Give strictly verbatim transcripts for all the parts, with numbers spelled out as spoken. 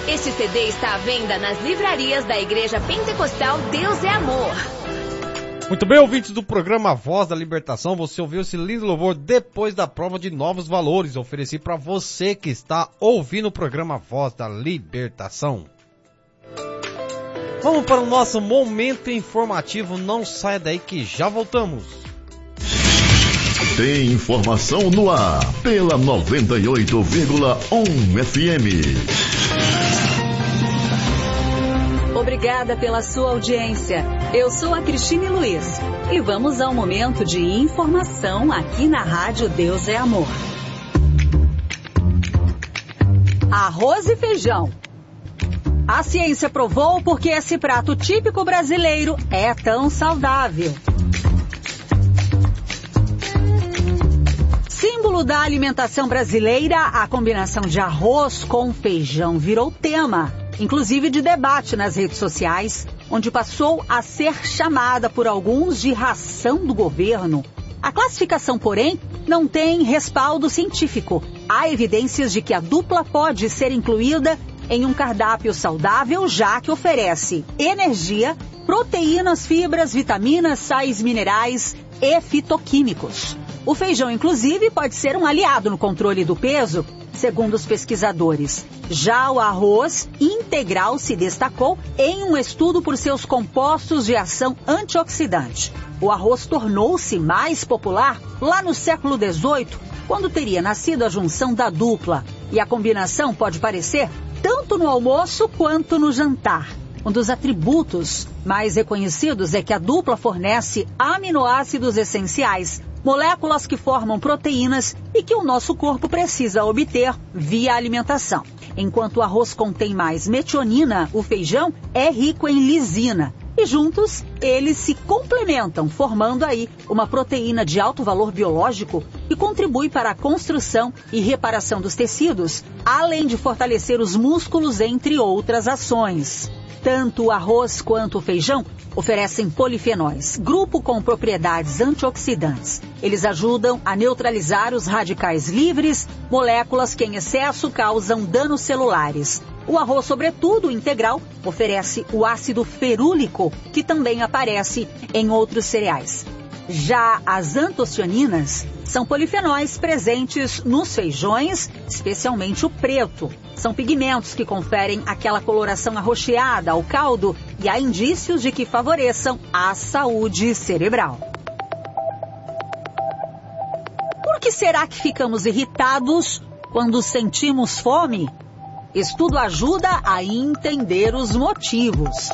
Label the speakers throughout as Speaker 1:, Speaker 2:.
Speaker 1: Esse C D está à venda nas livrarias da Igreja Pentecostal Deus é Amor.
Speaker 2: Muito bem, ouvintes do programa Voz da Libertação, você ouviu esse lindo louvor depois da prova de novos valores. Ofereci para você que está ouvindo o programa Voz da Libertação. Vamos para o nosso momento informativo, não saia daí que já voltamos.
Speaker 3: Tem informação no ar, pela noventa e oito vírgula um F M.
Speaker 4: Obrigada pela sua audiência. Eu sou a Cristine Luiz e vamos ao momento de informação aqui na Rádio Deus é Amor. Arroz e feijão. A ciência provou porque esse prato típico brasileiro é tão saudável. Símbolo da alimentação brasileira, a combinação de arroz com feijão virou tema, inclusive de debate nas redes sociais, onde passou a ser chamada por alguns de ração do governo. A classificação, porém, não tem respaldo científico. Há evidências de que a dupla pode ser incluída em um cardápio saudável, já que oferece energia, proteínas, fibras, vitaminas, sais minerais e fitoquímicos. O feijão, inclusive, pode ser um aliado no controle do peso, segundo os pesquisadores. Já o arroz integral se destacou em um estudo por seus compostos de ação antioxidante. O arroz tornou-se mais popular lá no século dezoito, quando teria nascido a junção da dupla. E a combinação pode parecer tanto no almoço quanto no jantar. Um dos atributos mais reconhecidos é que a dupla fornece aminoácidos essenciais, moléculas que formam proteínas e que o nosso corpo precisa obter via alimentação. Enquanto o arroz contém mais metionina, o feijão é rico em lisina. E juntos, eles se complementam, formando aí uma proteína de alto valor biológico que contribui para a construção e reparação dos tecidos, além de fortalecer os músculos, entre outras ações. Tanto o arroz quanto o feijão oferecem polifenóis, grupo com propriedades antioxidantes. Eles ajudam a neutralizar os radicais livres, moléculas que em excesso causam danos celulares. O arroz, sobretudo integral, oferece o ácido ferúlico, que também aparece em outros cereais. Já as antocianinas são polifenóis presentes nos feijões, especialmente o preto. São pigmentos que conferem aquela coloração arroxeada ao caldo e há indícios de que favoreçam a saúde cerebral. Por que será que ficamos irritados quando sentimos fome? Estudo ajuda a entender os motivos.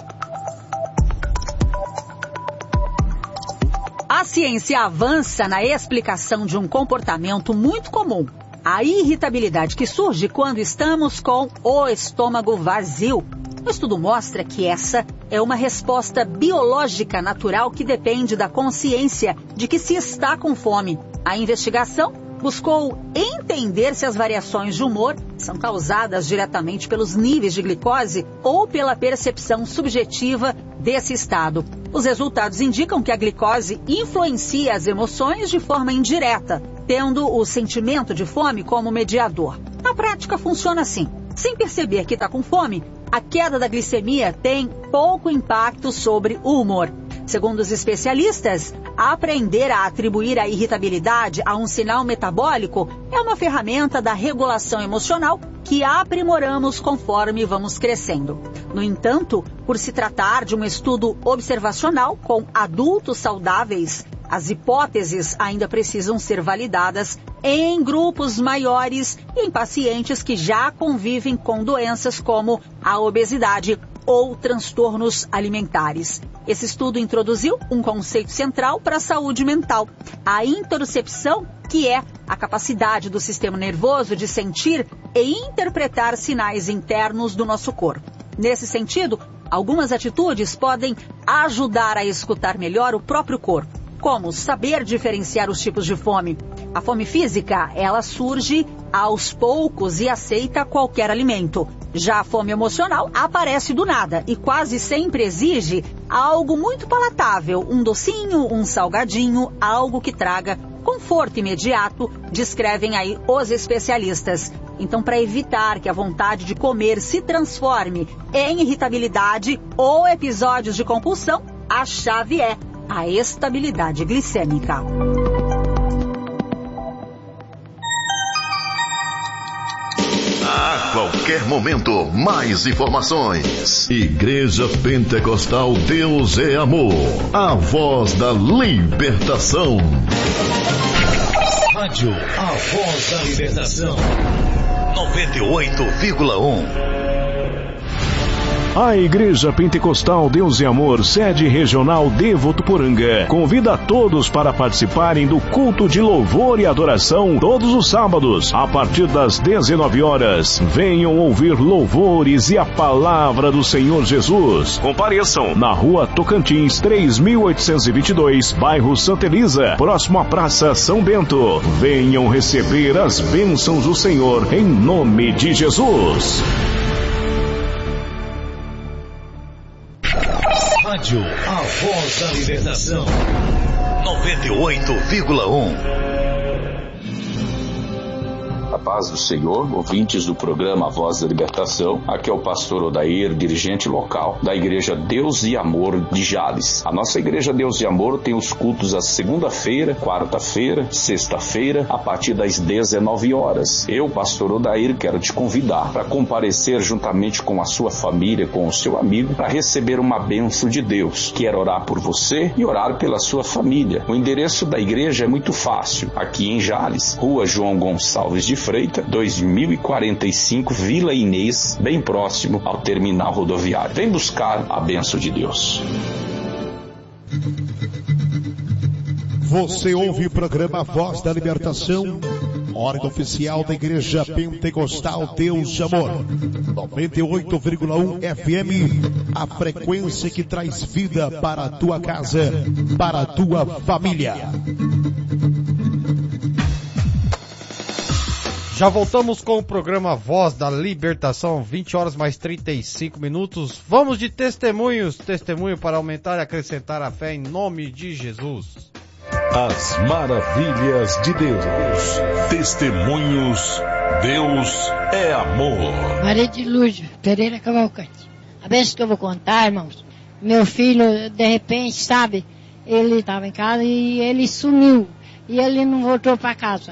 Speaker 4: A ciência avança na explicação de um comportamento muito comum, a irritabilidade que surge quando estamos com o estômago vazio. O estudo mostra que essa é uma resposta biológica natural que depende da consciência de que se está com fome. A investigação buscou entender se as variações de humor são causadas diretamente pelos níveis de glicose ou pela percepção subjetiva desse estado. Os resultados indicam que a glicose influencia as emoções de forma indireta, tendo o sentimento de fome como mediador. Na prática, funciona assim. Sem perceber que está com fome, a queda da glicemia tem pouco impacto sobre o humor. Segundo os especialistas, aprender a atribuir a irritabilidade a um sinal metabólico é uma ferramenta da regulação emocional que aprimoramos conforme vamos crescendo. No entanto, por se tratar de um estudo observacional com adultos saudáveis, as hipóteses ainda precisam ser validadas em grupos maiores e em pacientes que já convivem com doenças como a obesidade ou transtornos alimentares. Esse estudo introduziu um conceito central para a saúde mental, a interocepção, que é a capacidade do sistema nervoso de sentir e interpretar sinais internos do nosso corpo. Nesse sentido, algumas atitudes podem ajudar a escutar melhor o próprio corpo, como saber diferenciar os tipos de fome. A fome física, ela surge aos poucos e aceita qualquer alimento. Já a fome emocional aparece do nada e quase sempre exige algo muito palatável, um docinho, um salgadinho, algo que traga conforto imediato, descrevem aí os especialistas. Então, para evitar que a vontade de comer se transforme em irritabilidade ou episódios de compulsão, a chave é a estabilidade glicêmica.
Speaker 3: A qualquer momento, mais informações. Igreja Pentecostal Deus é Amor. A voz da libertação.
Speaker 5: Rádio A Voz da Libertação.
Speaker 3: noventa e oito vírgula um.
Speaker 6: A Igreja Pentecostal Deus e Amor, sede regional de Votuporanga, convida a todos para participarem do culto de louvor e adoração todos os sábados, a partir das dezenove horas. Venham ouvir louvores e a palavra do Senhor Jesus. Compareçam na Rua Tocantins, três mil oitocentos e vinte e dois, bairro Santa Elisa, próximo à Praça São Bento. Venham receber as bênçãos do Senhor em nome de Jesus.
Speaker 5: Rádio A Voz da Libertação.
Speaker 3: noventa e oito vírgula um.
Speaker 7: A paz do Senhor, ouvintes do programa A Voz da Libertação. Aqui é o pastor Odair, dirigente local da Igreja Deus e Amor de Jales. A nossa Igreja Deus e Amor tem os cultos à segunda-feira, quarta-feira, sexta-feira, a partir das dezenove horas. Eu, pastor Odair, quero te convidar para comparecer juntamente com a sua família, com o seu amigo, para receber uma bênção de Deus. Quero orar por você e orar pela sua família. O endereço da igreja é muito fácil. Aqui em Jales, Rua João Gonçalves de Freitas, dois mil e quarenta e cinco, Vila Inês, bem próximo ao terminal rodoviário. Vem buscar a bênção de Deus.
Speaker 8: Você ouve o programa Voz da Libertação, órgão oficial da Igreja Pentecostal Deus e Amor. noventa e oito vírgula um F M, a frequência que traz vida para a tua casa, para a tua família.
Speaker 2: Já voltamos com o programa Voz da Libertação, vinte horas mais trinta e cinco minutos. Vamos de testemunhos, testemunho para aumentar e acrescentar a fé em nome de Jesus.
Speaker 6: As maravilhas de Deus.
Speaker 3: Testemunhos, Deus é amor.
Speaker 9: Maria de Lúcio Pereira Cavalcante. A vez que eu vou contar, irmãos, meu filho, de repente, sabe, ele estava em casa e ele sumiu. E ele não voltou para casa.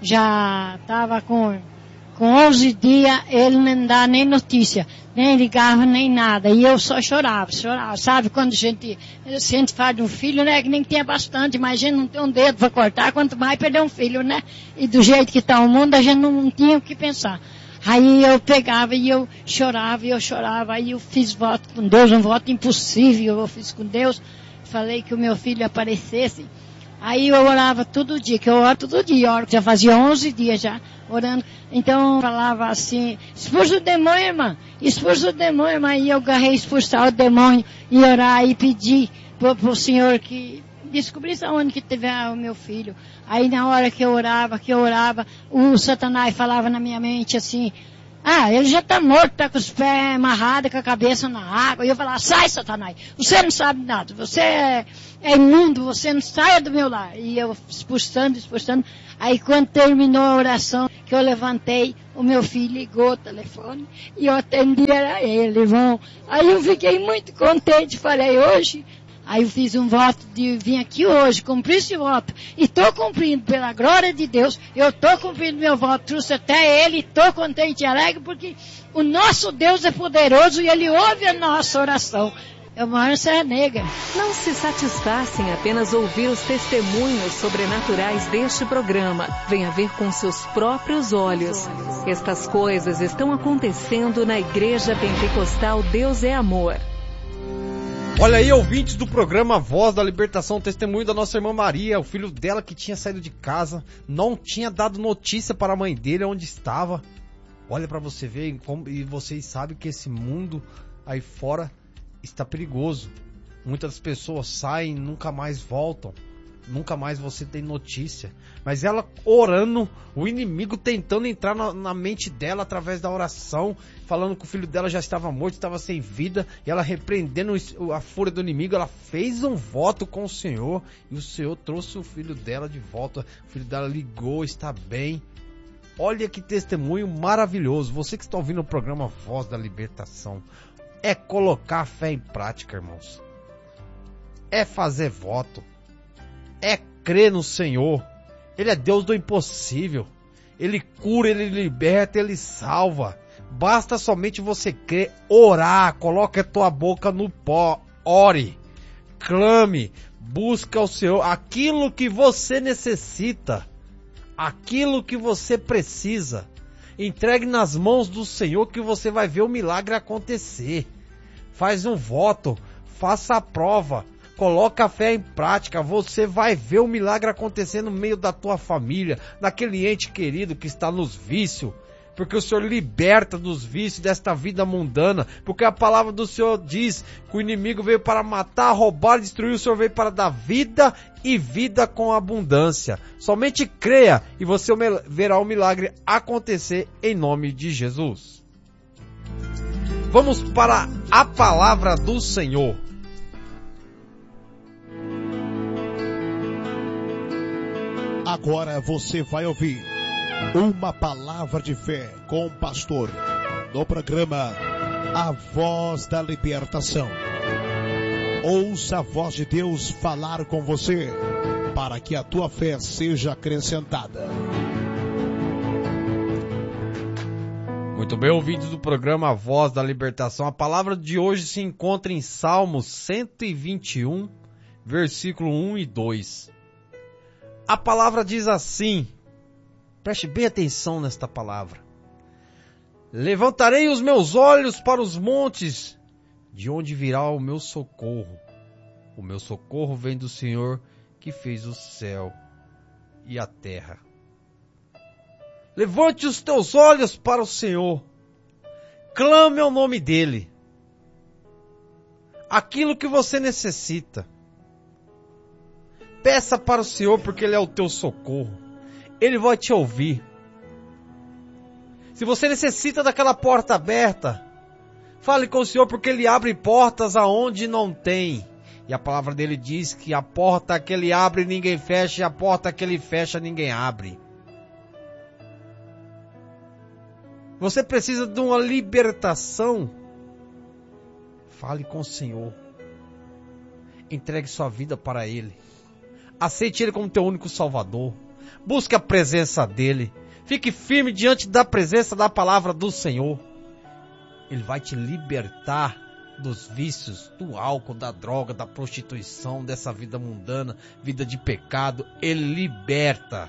Speaker 9: Já estava com, com onze dias, ele não dá nem notícia, nem ligava, nem nada. E eu só chorava, chorava. Sabe quando a gente, a gente faz um filho, né, que nem tinha bastante, mas a gente não tem um dedo para cortar, quanto mais perder um filho, né? E do jeito que está o mundo, a gente não, não tinha o que pensar. Aí eu pegava e eu chorava, e eu chorava, aí eu fiz voto com Deus, um voto impossível, eu fiz com Deus, falei que o meu filho aparecesse. Aí eu orava todo dia, que eu oro todo dia, oro, já fazia onze dias já, orando. Então eu falava assim, expulsa o demônio, irmã, expulsa o demônio, irmã. E eu agarrei expulsar o demônio e orar e pedir pro, pro Senhor que descobrisse aonde que tiver o meu filho. Aí na hora que eu orava, que eu orava, o Satanás falava na minha mente assim, ah, ele já está morto, está com os pés amarrados, com a cabeça na água. E eu falava, sai, Satanás, você não sabe nada, você é, é imundo, você não saia do meu lar. E eu expulsando, expulsando. Aí quando terminou a oração, que eu levantei, o meu filho ligou o telefone e eu atendi, era ele, irmão. Aí eu fiquei muito contente, falei, hoje... Aí eu fiz um voto de vir aqui hoje, cumprir esse voto. E estou cumprindo, pela glória de Deus. Eu estou cumprindo meu voto, trouxe até ele, estou contente e alegre, porque o nosso Deus é poderoso e ele ouve a nossa oração. Eu moro em Serra Negra.
Speaker 1: Não se satisfaça em apenas ouvir os testemunhos sobrenaturais deste programa. Venha ver com seus próprios olhos. Estas coisas estão acontecendo na Igreja Pentecostal Deus é Amor.
Speaker 2: Olha aí, ouvintes do programa Voz da Libertação, testemunho da nossa irmã Maria, o filho dela que tinha saído de casa, não tinha dado notícia para a mãe dele onde estava. Olha para você ver, e vocês sabem que esse mundo aí fora está perigoso. Muitas pessoas saem e nunca mais voltam. Nunca mais você tem notícia. Mas ela orando, o inimigo tentando entrar na, na mente dela através da oração, falando que o filho dela já estava morto, estava sem vida, e ela repreendendo a fúria do inimigo, ela fez um voto com o Senhor, e o Senhor trouxe o filho dela de volta. O filho dela ligou, está bem. Olha que testemunho maravilhoso. Você que está ouvindo o programa Voz da Libertação, é colocar a fé em prática, irmãos. É fazer voto. É crer no Senhor. Ele é Deus do impossível. Ele cura, Ele liberta, Ele salva. Basta somente você crer, orar. Coloque a tua boca no pó. Ore. Clame. Busca o Senhor. Aquilo que você necessita. Aquilo que você precisa. Entregue nas mãos do Senhor que você vai ver o milagre acontecer. Faz um voto. Faça a prova. Coloca a fé em prática, você vai ver o milagre acontecer no meio da tua família, daquele ente querido que está nos vícios, porque o Senhor liberta dos vícios desta vida mundana, porque a palavra do Senhor diz que o inimigo veio para matar, roubar, destruir, o Senhor veio para dar vida e vida com abundância. Somente creia e você verá o milagre acontecer em nome de Jesus. Vamos para a palavra do Senhor.
Speaker 8: Agora você vai ouvir uma palavra de fé com o pastor no programa A Voz da Libertação. Ouça a voz de Deus falar com você para que a tua fé seja acrescentada.
Speaker 2: Muito bem, ouvintes do programa A Voz da Libertação. A palavra de hoje se encontra em Salmos cento e vinte e um, versículo um e dois. A palavra diz assim, preste bem atenção nesta palavra. Levantarei os meus olhos para os montes, de onde virá o meu socorro. O meu socorro vem do Senhor que fez o céu e a terra. Levante os teus olhos para o Senhor, clame ao nome dEle. Aquilo que você necessita. Peça para o Senhor porque Ele é o teu socorro. Ele vai te ouvir. Se você necessita daquela porta aberta, fale com o Senhor porque Ele abre portas aonde não tem. E a palavra dele diz que a porta que Ele abre ninguém fecha e a porta que Ele fecha ninguém abre. Você precisa de uma libertação? Fale com o Senhor. Entregue sua vida para Ele. Aceite Ele como teu único Salvador. Busque a presença dEle. Fique firme diante da presença da palavra do Senhor. Ele vai te libertar dos vícios, do álcool, da droga, da prostituição, dessa vida mundana, vida de pecado. Ele liberta.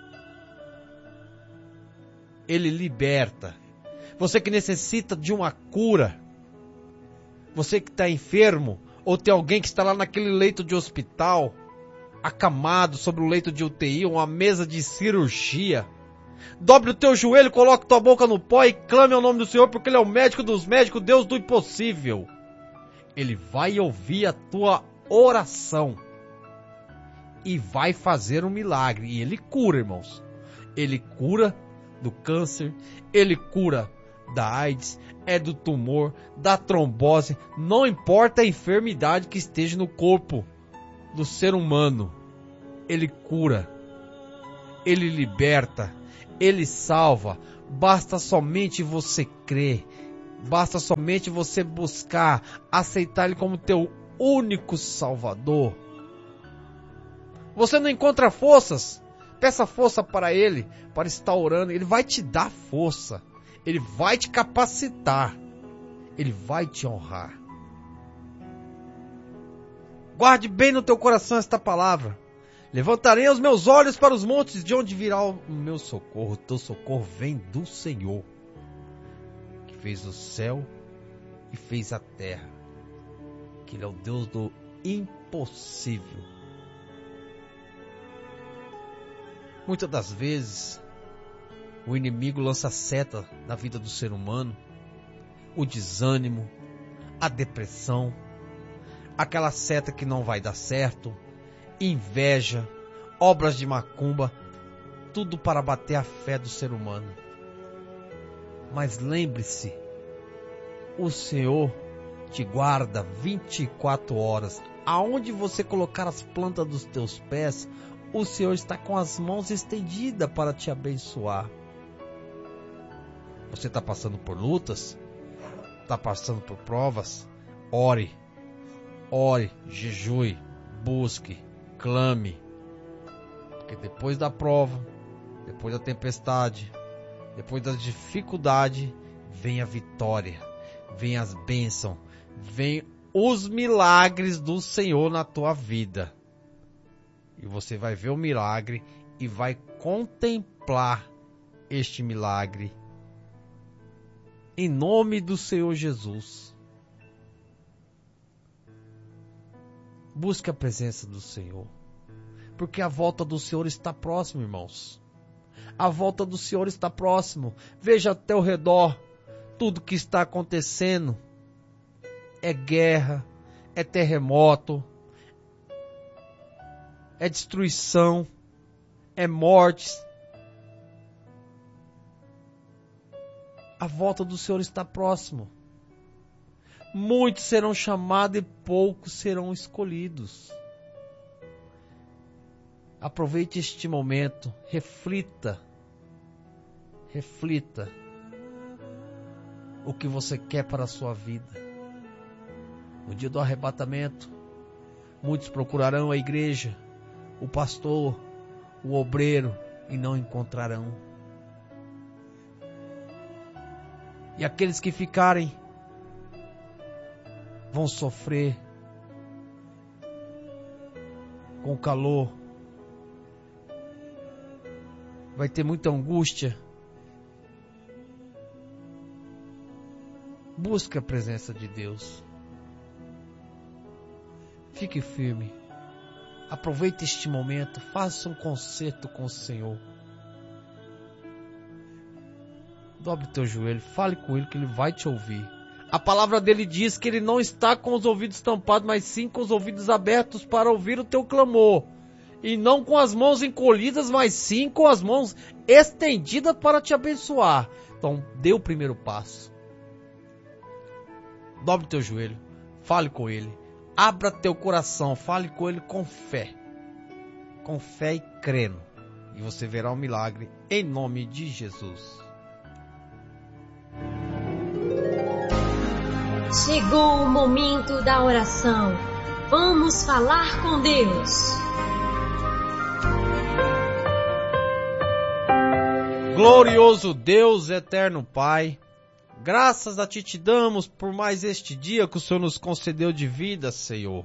Speaker 2: Ele liberta. Você que necessita de uma cura. Você que está enfermo, ou tem alguém que está lá naquele leito de hospital, acamado sobre o leito de U T I, uma mesa de cirurgia. Dobre o teu joelho, coloque tua boca no pó e clame ao nome do Senhor, porque Ele é o médico dos médicos, Deus do impossível. Ele vai ouvir a tua oração e vai fazer um milagre. E Ele cura, irmãos. Ele cura do câncer, Ele cura da AIDS, é do tumor, da trombose, não importa a enfermidade que esteja no corpo do ser humano. Ele cura, Ele liberta, Ele salva. Basta somente você crer, basta somente você buscar, aceitar Ele como teu único Salvador. Você não encontra forças? Peça força para Ele, para estar orando. Ele vai te dar força, Ele vai te capacitar, Ele vai te honrar. Guarde bem no teu coração esta palavra. Levantarei os meus olhos para os montes, de onde virá o meu socorro. O teu socorro vem do Senhor, que fez o céu e fez a terra. Que Ele é o Deus do impossível. Muitas das vezes, o inimigo lança seta na vida do ser humano. O desânimo, a depressão, aquela seta que não vai dar certo. inveja, obras de macumba, tudo para bater a fé do ser humano. Mas lembre-se, o Senhor te guarda vinte e quatro horas. Aonde você colocar as plantas dos teus pés, o Senhor está com as mãos estendidas para te abençoar. Você está passando por lutas? Está passando por provas? Ore, ore, jejue, busque, clame. Porque depois da prova, depois da tempestade, depois da dificuldade, vem a vitória, vem as bênçãos, vem os milagres do Senhor na tua vida. E você vai ver o milagre e vai contemplar este milagre. Em nome do Senhor Jesus. Busque a presença do Senhor. Porque a volta do Senhor está próxima, irmãos. A volta do Senhor está próximo. Veja ao teu redor tudo que está acontecendo. É guerra, é terremoto, é destruição, é mortes. A volta do Senhor está próximo. Muitos serão chamados e poucos serão escolhidos. Aproveite este momento, reflita, reflita o que você quer para a sua vida. No dia do arrebatamento, muitos procurarão a igreja, o pastor, o obreiro e não encontrarão. E aqueles que ficarem vão sofrer com calor. Vai ter muita angústia. Busque a presença de Deus. Fique firme. Aproveite este momento. Faça um concerto com o Senhor. Dobre teu joelho. Fale com Ele que Ele vai te ouvir. A palavra dele diz que Ele não está com os ouvidos tampados, mas sim com os ouvidos abertos para ouvir o teu clamor. E não com as mãos encolhidas, mas sim com as mãos estendidas para te abençoar. Então, dê o primeiro passo. Dobre teu joelho. Fale com Ele. Abra teu coração. Fale com Ele com fé. Com fé e crendo. E você verá um milagre em nome de Jesus.
Speaker 10: Chegou o momento da oração. Vamos falar com Deus.
Speaker 2: Glorioso Deus, eterno Pai, graças a Ti te damos por mais este dia que o Senhor nos concedeu de vida, Senhor.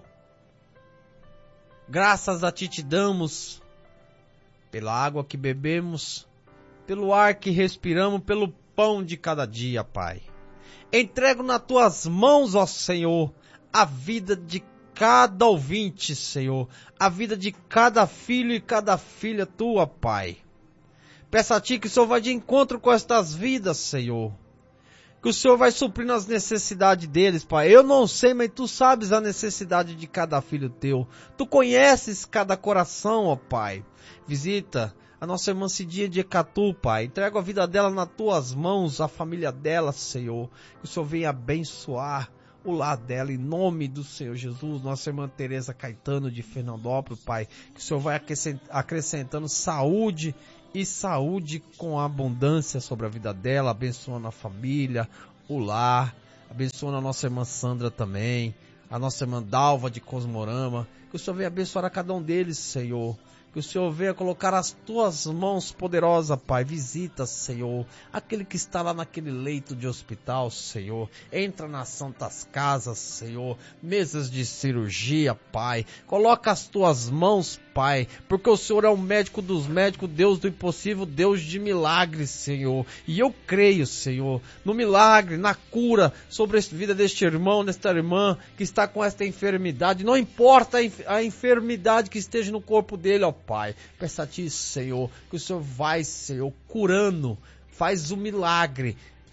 Speaker 2: Graças a Ti te damos pela água que bebemos, pelo ar que respiramos, pelo pão de cada dia, Pai. Entrego nas Tuas mãos, ó Senhor, a vida de cada ouvinte, Senhor, a vida de cada filho e cada filha Tua, Pai. Peço a Ti que o Senhor vai de encontro com estas vidas, Senhor. Que o Senhor vai suprindo as necessidades deles, Pai. Eu não sei, mas Tu sabes a necessidade de cada filho Teu. Tu conheces cada coração, ó Pai. Visita a nossa irmã Cidinha de Ecatu, Pai. Entrego a vida dela nas Tuas mãos, a família dela, Senhor. Que o Senhor venha abençoar o lar dela, em nome do Senhor Jesus. Nossa irmã Tereza Caetano de Fernandópolis, Pai. Que o Senhor vai acrescentando saúde e saúde com abundância sobre a vida dela, abençoando a família, o lar, abençoando a nossa irmã Sandra também, a nossa irmã Dalva de Cosmorama. Que o Senhor venha abençoar a cada um deles, Senhor. Que o Senhor venha colocar as Tuas mãos poderosas, Pai. Visita, Senhor, aquele que está lá naquele leito de hospital, Senhor. Entra nas santas casas, Senhor. Mesas de cirurgia, Pai. Coloca as Tuas mãos, Pai. Porque o Senhor é o médico dos médicos, Deus do impossível, Deus de milagres, Senhor. E eu creio, Senhor, no milagre, na cura sobre a vida deste irmão, desta irmã que está com esta enfermidade. Não importa a enfermidade que esteja no corpo dele, ó Pai. Peço a Ti, Senhor, que o Senhor vai, Senhor, curando, faz o milagre,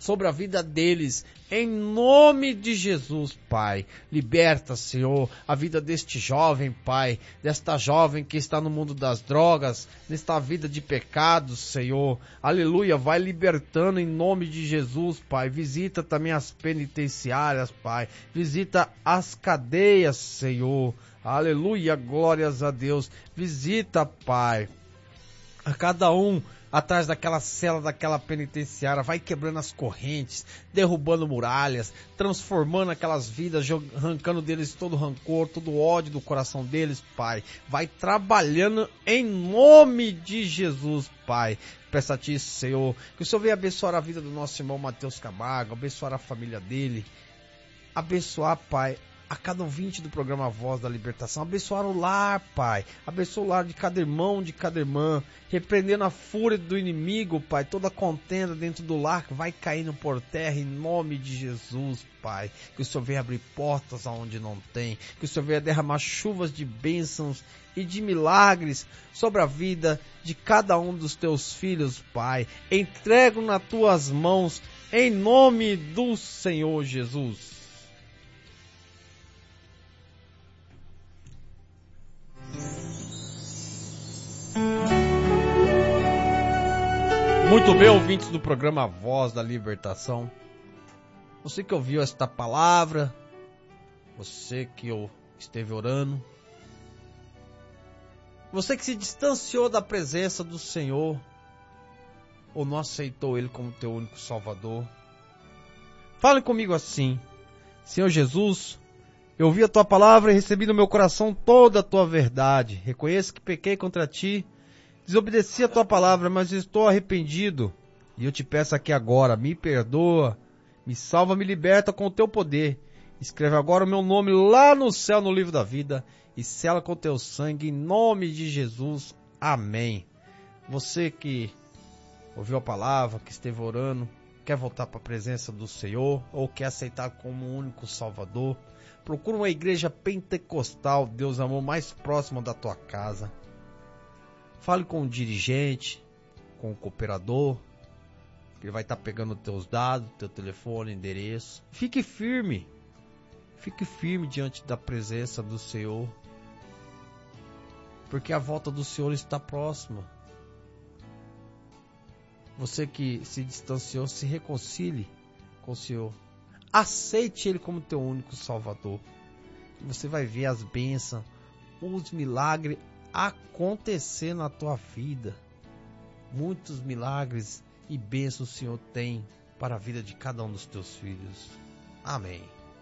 Speaker 2: sobre a vida deles, em nome de Jesus, Pai. Liberta, Senhor, a vida deste jovem, Pai, desta jovem que está no mundo das drogas, nesta vida de pecados, Senhor. Aleluia, vai libertando em nome de Jesus, Pai. Visita também as penitenciárias, Pai. Visita as cadeias, Senhor. Aleluia, glórias a Deus. Visita, Pai, a cada um atrás daquela cela, daquela penitenciária, vai quebrando as correntes, derrubando muralhas, transformando aquelas vidas, arrancando deles todo rancor, todo ódio do coração deles, Pai. Vai trabalhando em nome de Jesus, Pai. Peço a Ti, Senhor, que o Senhor venha abençoar a vida do nosso irmão Matheus Camargo, abençoar a família dele, abençoar, Pai, a cada ouvinte do programa Voz da Libertação, abençoar o lar, Pai, abençoar o lar de cada irmão, de cada irmã, repreendendo a fúria do inimigo, Pai, toda contenda dentro do lar que vai caindo por terra em nome de Jesus, Pai, que o Senhor venha abrir portas aonde não tem, que o Senhor venha derramar chuvas de bênçãos e de milagres sobre a vida de cada um dos Teus filhos, Pai. Entrego nas Tuas mãos, em nome do Senhor Jesus. Muito bem, ouvintes do programa Voz da Libertação. Você que ouviu esta palavra, você que esteve orando, você que se distanciou da presença do Senhor, ou não aceitou Ele como teu único Salvador, fale comigo assim: Senhor Jesus, eu ouvi a Tua palavra e recebi no meu coração toda a Tua verdade. Reconheço que pequei contra Ti, desobedeci a Tua palavra, mas estou arrependido. E eu te peço aqui agora, me perdoa, me salva, me liberta com o Teu poder. Escreve agora o meu nome lá no céu, no livro da vida, e sela com o Teu sangue, em nome de Jesus. Amém. Você que ouviu a palavra, que esteve orando, quer voltar para a presença do Senhor, ou quer aceitar como o único Salvador, procura uma igreja pentecostal, Deus amor, mais próxima da tua casa. Fale com o dirigente, com o cooperador, que ele vai estar pegando teus dados, teu telefone, endereço. Fique firme, fique firme diante da presença do Senhor, porque a volta do Senhor está próxima. Você que se distanciou, se reconcilie com o Senhor. Aceite Ele como teu único Salvador. E você vai ver as bênçãos, os milagres acontecer na tua vida. Muitos milagres e bênçãos o Senhor tem para a vida de cada um dos teus filhos. Amém.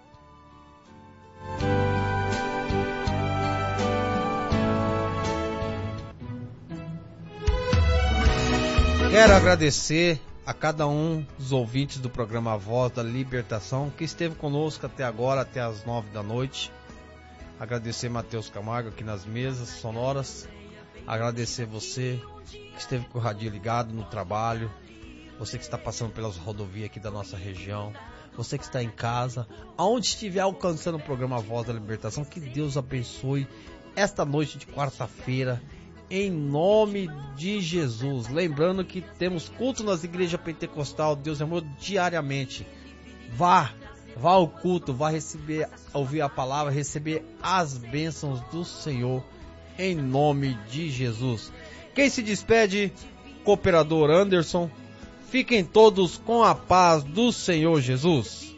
Speaker 2: Quero agradecer a cada um dos ouvintes do programa Voz da Libertação que esteve conosco até agora, até as nove da noite. Agradecer Matheus Camargo aqui nas mesas sonoras. Agradecer você que esteve com o radinho ligado no trabalho. Você que está passando pelas rodovias aqui da nossa região. Você que está em casa. Aonde estiver alcançando o programa Voz da Libertação. Que Deus abençoe esta noite de quarta-feira. Em nome de Jesus. Lembrando que temos culto nas igrejas pentecostal. Deus é amor diariamente. Vá. Vá ao culto, vá receber, ouvir a palavra, receber as bênçãos do Senhor, em nome de Jesus. Quem se despede, cooperador Anderson. Fiquem todos com a paz do Senhor Jesus.